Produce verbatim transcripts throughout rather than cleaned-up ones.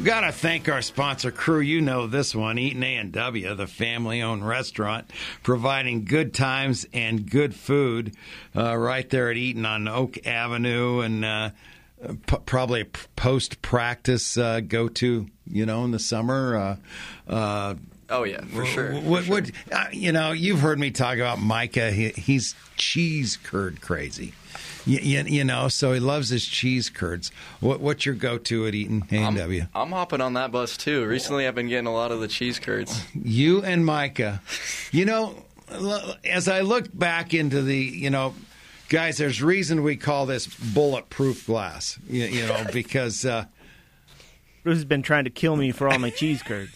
We got to thank our sponsor, Crew. You know this one, Eaton A and W, the family-owned restaurant, providing good times and good food uh, right there at Eaton on Oak Avenue, and uh, p- probably a post-practice uh, go-to, you know, in the summer. Uh, uh, oh, yeah, for sure. What, for sure. what, uh, you know, you've heard me talk about Micah. He, he's cheese curd crazy. You, you, you know, so he loves his cheese curds. What, what's your go-to at Eaton A and W? I'm, I'm hopping on that bus, too. Recently, I've been getting a lot of the cheese curds. You and Micah. You know, as I look back into the, you know, guys, there's reason we call this bulletproof glass, you, you know, because... Uh, Bruce has been trying to kill me for all my cheese curds.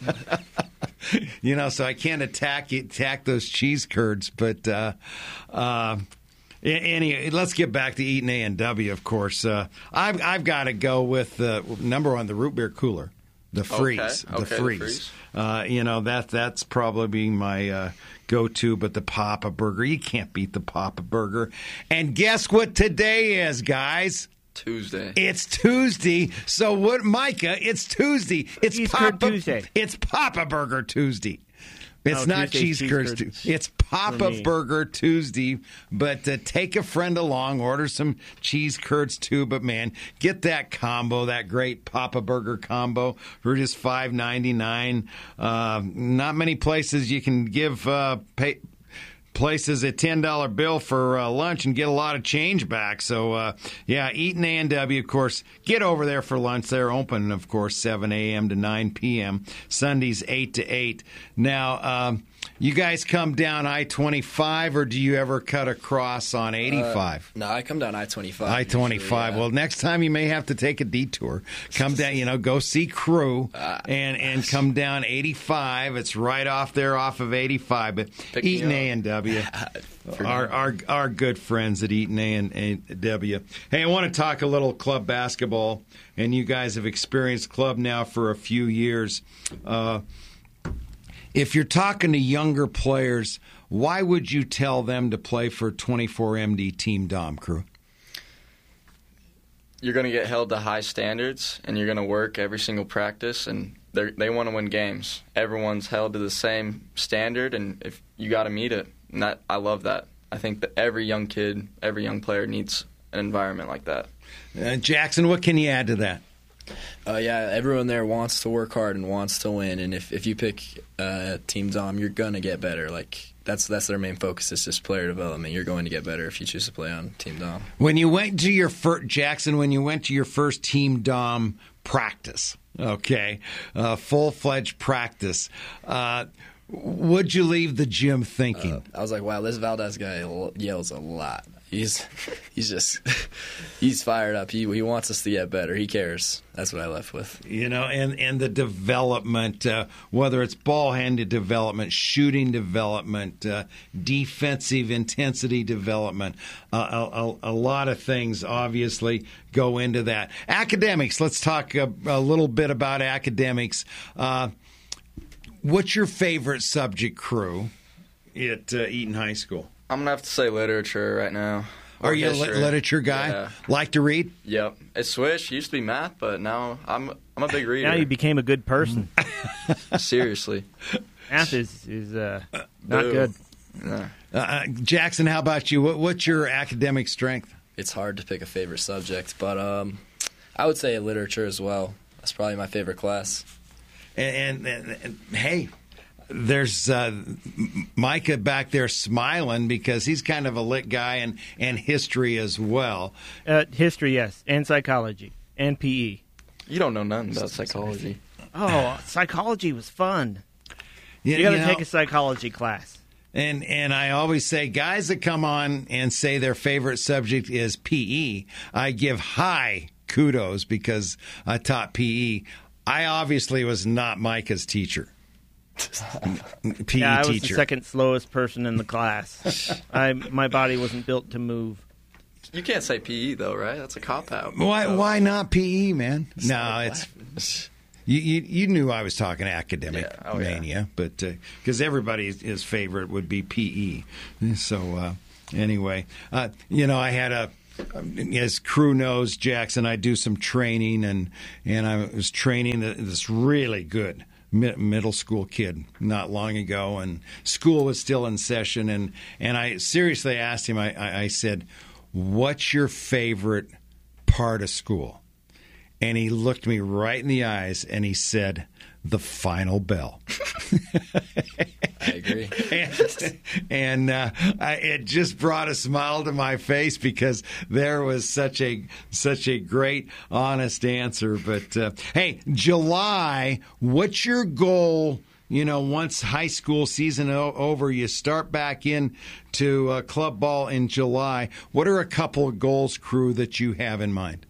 You know, so I can't attack attack those cheese curds, but... Uh, uh, Anyway, let's get back to Eaton A and W, of course. Uh, I've I've got to go with uh, number one, the root beer cooler, the freeze, okay. the Okay, freeze. the freeze. Uh, you know that that's probably my uh, go-to. But the Papa Burger, you can't beat the Papa Burger. And guess what today is, guys? Tuesday. It's Tuesday. So what, Micah? It's Tuesday. It's Cheese Papa Curd Tuesday. It's Papa Burger Tuesday. It's No, not Tuesday's cheese curds. cheese curds Tuesday. It's for Papa me. Burger Tuesday. But uh, take a friend along, order some cheese curds too. But man, get that combo, that great Papa Burger combo for just five ninety-nine. Uh, not many places you can give uh, pay. Places a ten dollar bill for uh, lunch and get a lot of change back. So, uh, yeah, Eaton A and W, of course. Get over there for lunch. They're open, of course, seven a.m. to nine p.m. Sundays, eight to eight. Now, um, you guys come down I twenty-five, or do you ever cut across on eighty-five? Uh, no, I come down I twenty-five. I twenty-five. usually, yeah. Well, next time you may have to take a detour. Come down, you know, go see Crew Uh, and, and come down eighty-five. It's right off there off of eighty-five. But Pick me Eaton up. A and W, our, our, our good friends at Eaton A and W. Hey, I want to talk a little club basketball, and you guys have experienced club now for a few years. Uh, if you're talking to younger players, why would you tell them to play for twenty-four M D Team Dom, Crew? You're going to get held to high standards, and you're going to work every single practice, and they're, they want to win games. Everyone's held to the same standard, and if you got to meet it. And that, I love that. I think that every young kid, every young player needs an environment like that. Uh, Jackson, what can you add to that? Uh, yeah, everyone there wants to work hard and wants to win, and if, if you pick uh, Team Dom, you're gonna get better. Like that's that's their main focus is just player development. You're going to get better if you choose to play on Team Dom. When you went to your first, Jackson, when you went to your first Team Dom practice, okay, uh, full-fledged practice, uh, what'd you leave the gym thinking? Uh, I was like, wow, this Valdez guy l- yells a lot. He's he's just he's fired up. He he wants us to get better. He cares. That's what I left with. You know, and, and the development, uh, whether it's ball-handed development, shooting development, uh, defensive intensity development, uh, a, a, a lot of things obviously go into that. Academics, let's talk a, a little bit about academics. Uh, what's your favorite subject, Crew, at uh, Eaton High School? I'm going to have to say literature right now. Or Are you a li- history. literature guy? Yeah. Like to read? Yep. It switched. It used to be math, but now I'm I'm a big reader. Now you became a good person. Seriously. Math is, is uh, not Boo. good. Yeah. Uh, Jackson, how about you? What, what's your academic strength? It's hard to pick a favorite subject, but um, I would say literature as well. That's probably my favorite class. And, and, and, and hey, there's uh, Micah back there smiling because he's kind of a lit guy, and, and history as well. Uh, history, yes, and psychology, and P E. You don't know nothing about psychology. Oh, psychology was fun. You, You got to know, take a psychology class. And and I always say, guys that come on and say their favorite subject is P E, I give high kudos because I taught P E. I obviously was not Micah's teacher. P E Yeah, I was teacher. the second slowest person in the class. I my body wasn't built to move. You can't say P E, though, right? That's a cop-out. Why So- why not P E, man? No, it's you, you you knew I was talking academic Yeah. Oh, yeah. mania, but because everybody's his favorite would be P E. So uh, anyway, uh, you know, I had a as crew knows, Jackson, I do some training, and, and I was training this really good middle school kid not long ago, and school was still in session, and, and I seriously asked him, I, I said, what's your favorite part of school? And he looked me right in the eyes, and he said, the final bell. I agree. and and uh, I, it just brought a smile to my face because there was such a such a great, honest answer. But uh, hey, July, what's your goal? You know, once high school season o- over, you start back in to uh, club ball in July. What are a couple of goals, crew, that you have in mind?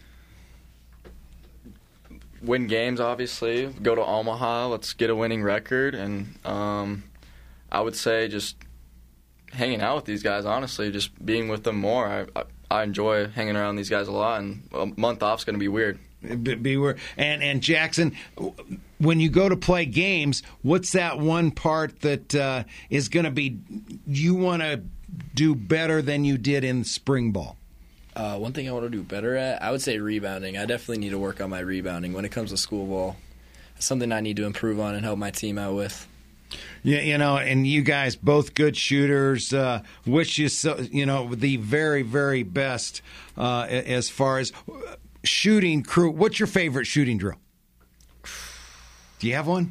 Win games, obviously. Go to Omaha. Let's get a winning record. And um, I would say just hanging out with these guys, honestly, just being with them more. I, I, I enjoy hanging around these guys a lot, and a month off is going to be weird. Be, be weird. And, and Jackson, when you go to play games, what's that one part that uh, is going to be you want to do better than you did in spring ball? Uh, one thing I want to do better at, I would say rebounding. I definitely need to work on my rebounding when it comes to school ball. It's something I need to improve on and help my team out with. Yeah, you know, and you guys both good shooters. Uh, wish you so, you know, the very, very best uh, as far as shooting crew. What's your favorite shooting drill? Do you have one?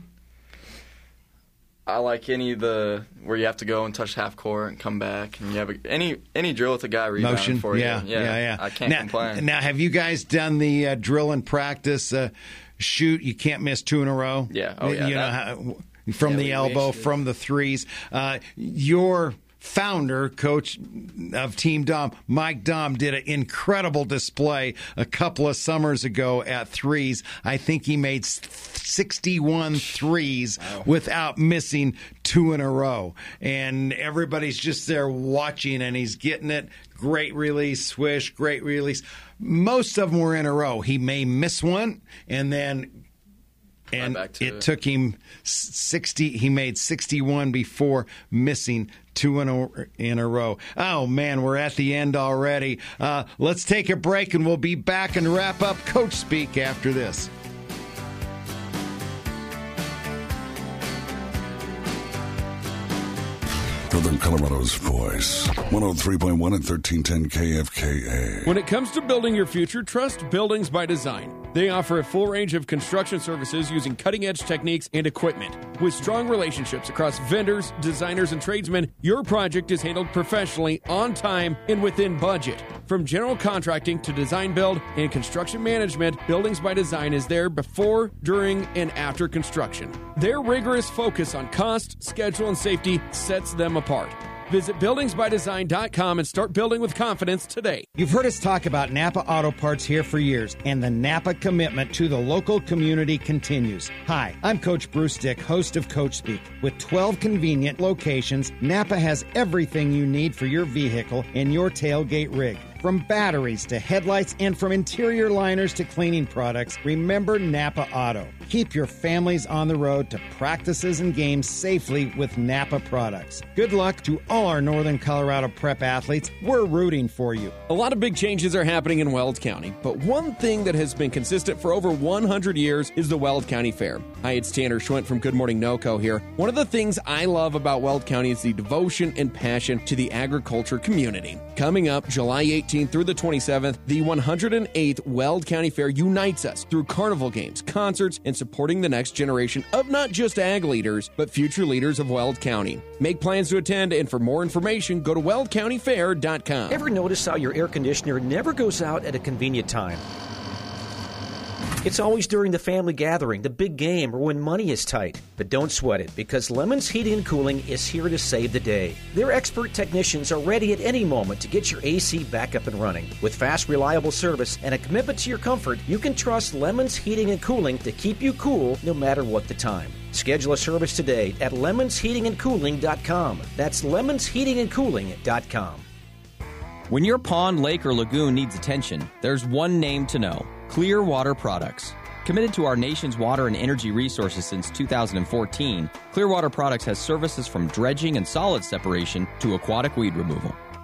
I like any of the where you have to go and touch half court and come back, and you have a, any any drill with a guy rebounding Motion. for yeah, you. Yeah, yeah, yeah. I can't now, complain. Now, have you guys done the uh, drill in practice? Uh, shoot, you can't miss two in a row. Yeah, oh yeah. You know, that, how, from yeah, the we elbow, wasted. from the threes. Uh, your founder, coach of Team Dom, Mike Dom, did an incredible display a couple of summers ago at threes. I think he made sixty-one threes wow. without missing two in a row. And everybody's just there watching, and he's getting it. Great release, swish, great release. Most of them were in a row. He may miss one, and then... And right it, it took him sixty. He made sixty-one before missing two in a, in a row. Oh, man, we're at the end already. Uh, let's take a break, and we'll be back and wrap up Coach Speak after this. Northern Colorado's voice, one oh three point one and thirteen ten K F K A. When it comes to building your future, trust Buildings by Design. They offer a full range of construction services using cutting-edge techniques and equipment. With strong relationships across vendors, designers, and tradesmen, your project is handled professionally, on time, and within budget. From general contracting to design build and construction management, Buildings by Design is there before, during, and after construction. Their rigorous focus on cost, schedule, and safety sets them apart. Visit buildings by design dot com and start building with confidence today. You've heard us talk about Napa Auto Parts here for years, and the Napa commitment to the local community continues. Hi, I'm Coach Bruce Dick, host of Coach Speak. With twelve convenient locations, Napa has everything you need for your vehicle and your tailgate rig. From batteries to headlights and from interior liners to cleaning products, remember Napa Auto. Keep your families on the road to practices and games safely with Napa products. Good luck to all our Northern Colorado prep athletes. We're rooting for you. A lot of big changes are happening in Weld County, but one thing that has been consistent for over one hundred years is the Weld County Fair. Hi, it's Tanner Schwint from Good Morning NoCo here. One of the things I love about Weld County is the devotion and passion to the agriculture community. Coming up July eighteenth through the twenty-seventh, the one hundred eighth Weld County Fair unites us through carnival games, concerts, and supporting the next generation of not just ag leaders, but future leaders of Weld County. Make plans to attend, and for more information, go to weld county fair dot com. Ever notice how your air conditioner never goes out at a convenient time? It's always during the family gathering, the big game, or when money is tight. But don't sweat it, because Lemons Heating and Cooling is here to save the day. Their expert technicians are ready at any moment to get your A C back up and running. With fast, reliable service and a commitment to your comfort, you can trust Lemons Heating and Cooling to keep you cool no matter what the time. Schedule a service today at lemons heating and cooling dot com. That's lemons heating and cooling dot com. When your pond, lake, or lagoon needs attention, there's one name to know: Clearwater Products. Committed to our nation's water and energy resources since two thousand fourteen, Clearwater Products has services from dredging and solid separation to aquatic weed removal.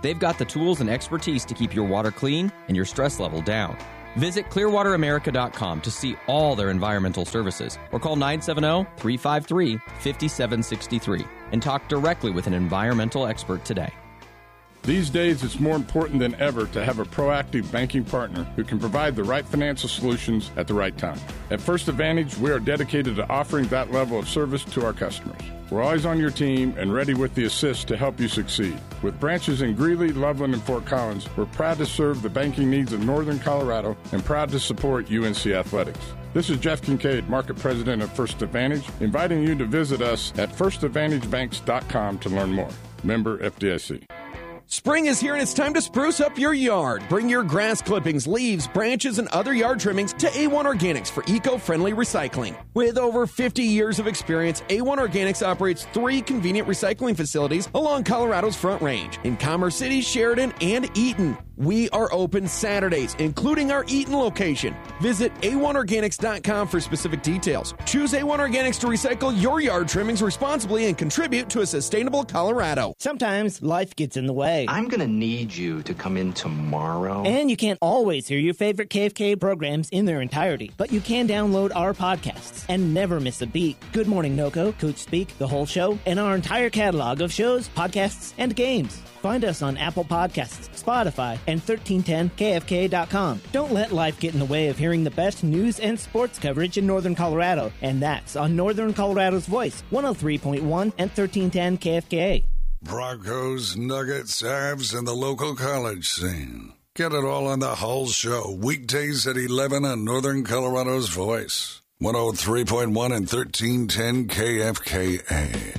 They've got the tools and expertise to keep your water clean and your stress level down. Visit clear water america dot com to see all their environmental services or call nine seven zero, three five three, five seven six three and talk directly with an environmental expert today. These days, it's more important than ever to have a proactive banking partner who can provide the right financial solutions at the right time. At First Advantage, we are dedicated to offering that level of service to our customers. We're always on your team and ready with the assist to help you succeed. With branches in Greeley, Loveland, and Fort Collins, we're proud to serve the banking needs of Northern Colorado and proud to support U N C Athletics. This is Jeff Kincaid, Market President of First Advantage, inviting you to visit us at first advantage banks dot com to learn more. Member F D I C. Spring is here and it's time to spruce up your yard. Bring your grass clippings, leaves, branches, and other yard trimmings to A one Organics for eco-friendly recycling. With over fifty years of experience, A one Organics operates three convenient recycling facilities along Colorado's Front Range in Commerce City, Sheridan, and Eaton. We are open Saturdays, including our Eaton location. Visit A one organics dot com for specific details. Choose A one Organics to recycle your yard trimmings responsibly and contribute to a sustainable Colorado. Sometimes life gets in the way. I'm going to need you to come in tomorrow. And you can't always hear your favorite K F K programs in their entirety, but you can download our podcasts and never miss a beat. Good Morning NoCo, Coach Speak, The Whole Show, and our entire catalog of shows, podcasts, and games. Find us on Apple Podcasts, Spotify, and thirteen ten K F K dot com. Don't let life get in the way of hearing the best news and sports coverage in Northern Colorado, and that's on Northern Colorado's Voice, one oh three point one and thirteen ten K F K. Broncos, Nuggets, Avs, and the local college scene. Get it all on The Hull Show, weekdays at eleven on Northern Colorado's Voice, one oh three point one and thirteen ten K F K A.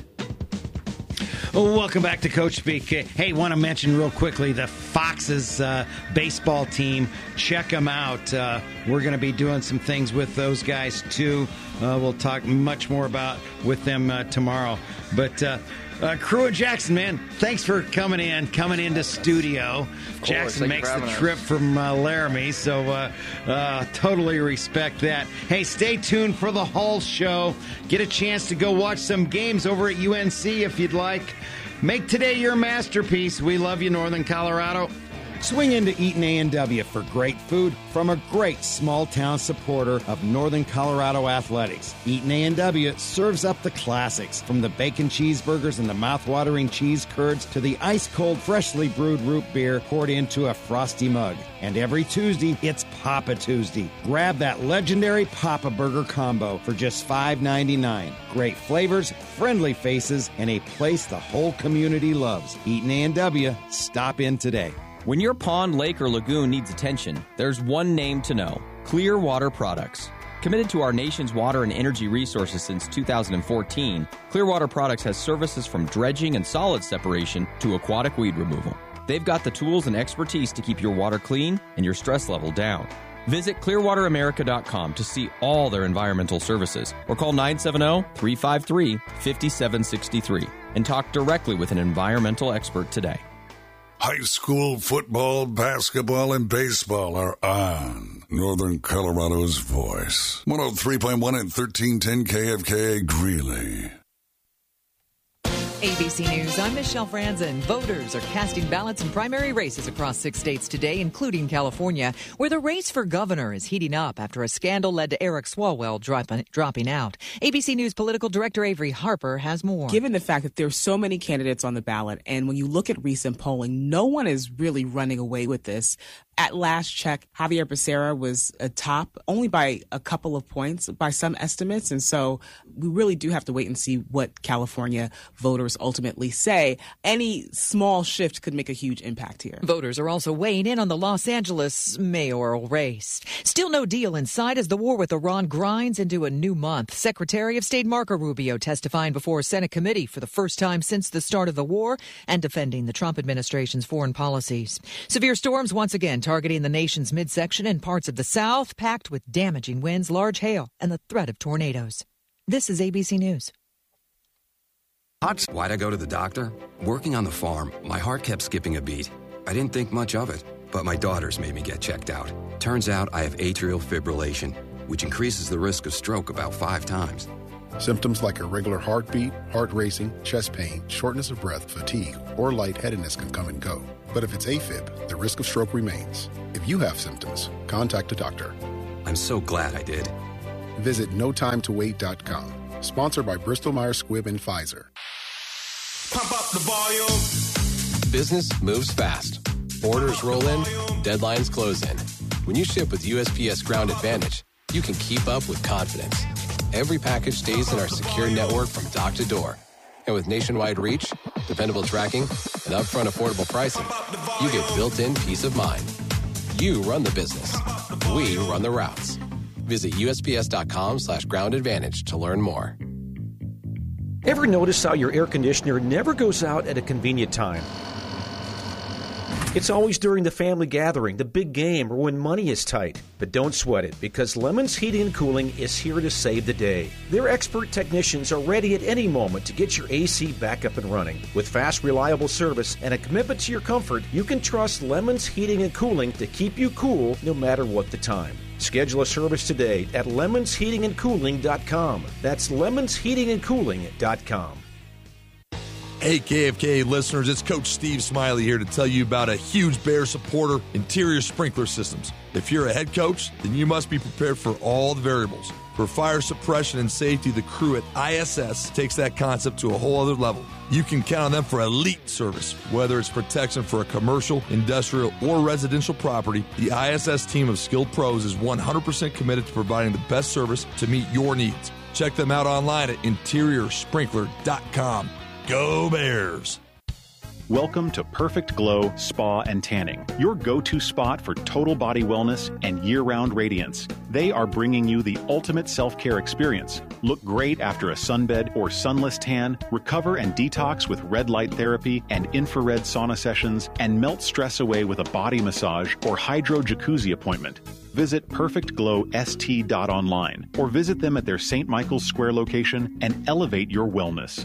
Welcome back to Coach Speak. Hey, want to mention real quickly the Foxes uh, baseball team. Check them out. Uh, we're going to be doing some things with those guys, too. Uh, we'll talk much more about with them uh, tomorrow. But uh, uh, Crew of Jackson, man, thanks for coming in, coming into studio. Jackson makes the trip us. from uh, Laramie, so uh, uh, totally respect that. Hey, stay tuned for the Hull Show. Get a chance to go watch some games over at U N C if you'd like. Make today your masterpiece. We love you, Northern Colorado. Swing into Eaton A and W for great food from a great small-town supporter of Northern Colorado athletics. Eaton A and W serves up the classics, from the bacon cheeseburgers and the mouth-watering cheese curds to the ice-cold, freshly brewed root beer poured into a frosty mug. And every Tuesday, it's Papa Tuesday. Grab that legendary Papa Burger combo for just five ninety-nine. Great flavors, friendly faces, and a place the whole community loves. Eaton A and W. Stop in today. When your pond, lake, or lagoon needs attention, there's one name to know: Clear Water Products. Committed to our nation's water and energy resources since two thousand fourteen, Clear Water Products has services from dredging and solid separation to aquatic weed removal. They've got the tools and expertise to keep your water clean and your stress level down. Visit clear water america dot com to see all their environmental services or call nine seven zero, three five three, five seven six three and talk directly with an environmental expert today. High school football, basketball, and baseball are on Northern Colorado's Voice. one oh three point one and thirteen ten K F K A Greeley. A B C News, I'm Michelle Franzen. Voters are casting ballots in primary races across six states today, including California, where the race for governor is heating up after a scandal led to Eric Swalwell dropping, dropping out. A B C News political director Avery Harper has more. Given the fact that there's so many candidates on the ballot, and when you look at recent polling, no one is really running away with this. At last check, Javier Becerra was atop only by a couple of points by some estimates. And so we really do have to wait and see what California voters ultimately say. Any small shift could make a huge impact here. Voters are also weighing in on the Los Angeles mayoral race. Still no deal in sight as the war with Iran grinds into a new month. Secretary of State Marco Rubio testifying before a Senate committee for the first time since the start of the war and defending the Trump administration's foreign policies. Severe storms once again targeting the nation's midsection and parts of the South, packed with damaging winds, large hail, and the threat of tornadoes. This is A B C News. Why'd I go to the doctor? Working on the farm, my heart kept skipping a beat. I didn't think much of it, but my daughters made me get checked out. Turns out I have atrial fibrillation, which increases the risk of stroke about five times. Symptoms like irregular heartbeat, heart racing, chest pain, shortness of breath, fatigue, or lightheadedness can come and go. But if it's AFib, the risk of stroke remains. If you have symptoms, contact a doctor. I'm so glad I did. Visit no time to wait dot com. Sponsored by Bristol Myers Squibb and Pfizer. Pump up the volume. Business moves fast. Orders roll in, deadlines close in. When you ship with U S P S Ground Advantage, you can keep up with confidence. Every package stays in our secure network from dock to door. And with nationwide reach, dependable tracking, and upfront affordable pricing, you get built-in peace of mind. You run the business. We run the routes. Visit U S P S dot com slash ground advantage to learn more. Ever notice how your air conditioner never goes out at a convenient time? It's always during the family gathering, the big game, or when money is tight. But don't sweat it, because Lemons Heating and Cooling is here to save the day. Their expert technicians are ready at any moment to get your A C back up and running. With fast, reliable service and a commitment to your comfort, you can trust Lemons Heating and Cooling to keep you cool no matter what the time. Schedule a service today at lemons heating and cooling dot com. That's lemons heating and cooling dot com. Hey, K F K listeners, it's Coach Steve Smiley here to tell you about a huge Bear supporter, Interior Sprinkler Systems. If you're a head coach, then you must be prepared for all the variables. For fire suppression and safety, the crew at I S S takes that concept to a whole other level. You can count on them for elite service. Whether it's protection for a commercial, industrial, or residential property, the I S S team of skilled pros is one hundred percent committed to providing the best service to meet your needs. Check them out online at interior sprinkler dot com. Go Bears! Welcome to Perfect Glow Spa and Tanning, your go-to spot for total body wellness and year-round radiance. They are bringing you the ultimate self-care experience. Look great after a sunbed or sunless tan, recover and detox with red light therapy and infrared sauna sessions, and melt stress away with a body massage or hydro jacuzzi appointment. Visit perfect glow s t dot online or visit them at their Saint Michael's Square location and elevate your wellness.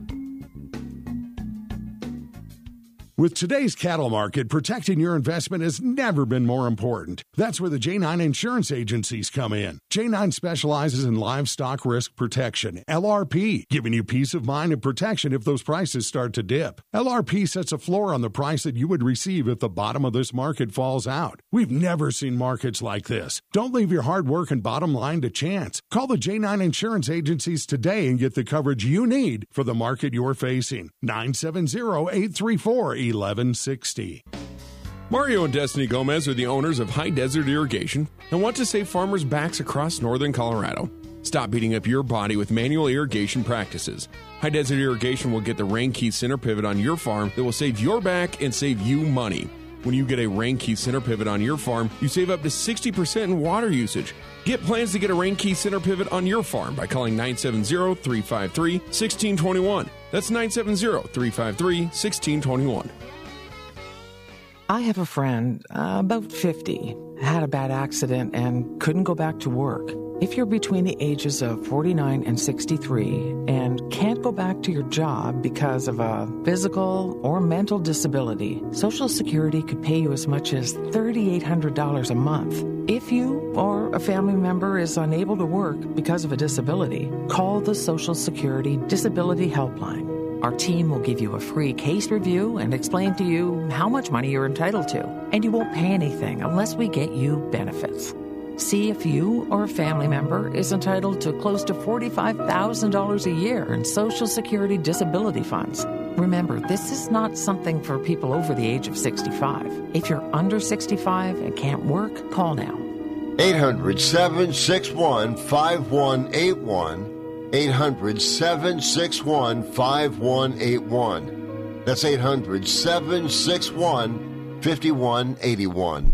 With today's cattle market, protecting your investment has never been more important. That's where the J nine Insurance Agencies come in. J nine specializes in livestock risk protection, L R P, giving you peace of mind and protection if those prices start to dip. L R P sets a floor on the price that you would receive if the bottom of this market falls out. We've never seen markets like this. Don't leave your hard work and bottom line to chance. Call the J nine Insurance Agencies today and get the coverage you need for the market you're facing. nine seven zero, eight three four, eleven sixty. Mario and Destiny Gomez are the owners of High Desert Irrigation and want to save farmers' backs across northern Colorado. Stop beating up your body with manual irrigation practices. High Desert Irrigation will get the Rain Key center pivot on your farm that will save your back and save you money. When you get a Rain Key center pivot on your farm, you save up to sixty percent in water usage. Get plans to get a Rain Key center pivot on your farm by calling nine seven zero, three five three, one six two one. That's nine seven zero, three five three, one six two one. I have a friend, uh, about fifty, had a bad accident and couldn't go back to work. If you're between the ages of forty-nine and sixty-three and can't go back to your job because of a physical or mental disability, Social Security could pay you as much as three thousand eight hundred dollars a month. If you or a family member is unable to work because of a disability, call the Social Security Disability Helpline. Our team will give you a free case review and explain to you how much money you're entitled to, and you won't pay anything unless we get you benefits. See if you or a family member is entitled to close to forty-five thousand dollars a year in Social Security disability funds. Remember, this is not something for people over the age of sixty-five. If you're under sixty-five and can't work, call now. eight hundred, seven six one, five one eight one. eight hundred, seven six one, five one eight one. That's eight hundred, seven six one, five one eight one.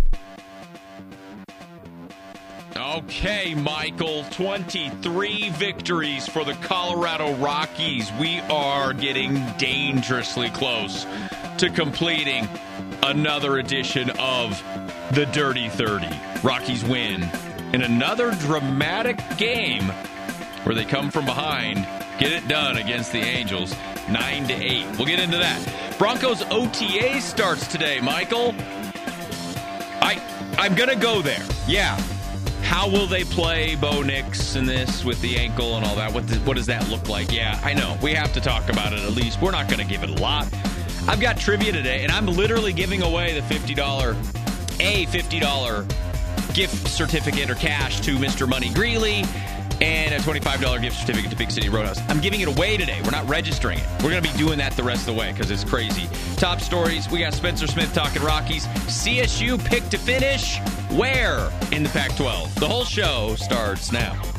Okay, Michael, twenty-three victories for the Colorado Rockies. We are getting dangerously close to completing another edition of the Dirty thirty. Rockies win in another dramatic game where they come from behind, get it done against the Angels, nine to eight. We'll get into that. Broncos O T A starts today, Michael. I, I'm going to go there. Yeah. How will they play Bo Nix in this with the ankle and all that? What, does, what does that look like? Yeah, I know. We have to talk about it at least. We're not going to give it a lot. I've got trivia today, and I'm literally giving away the fifty dollars, a fifty dollars gift certificate or cash to Mister Money Greeley and a twenty-five dollars gift certificate to Big City Roadhouse. I'm giving it away today. We're not registering it. We're going to be doing that the rest of the way because it's crazy. Top stories. We got Spencer Smith talking Rockies. C S U picked to finish where in the Pac twelve? The whole show starts now.